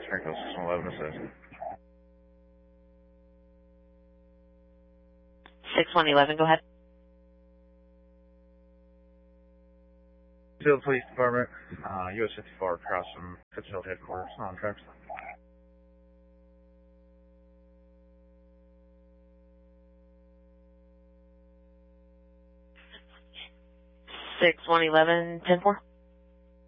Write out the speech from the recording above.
Springfield 6111 assist. 6111, go ahead. Field Police Department, US 54 across from Pittsfield headquarters on tracks. Six 111 10-4.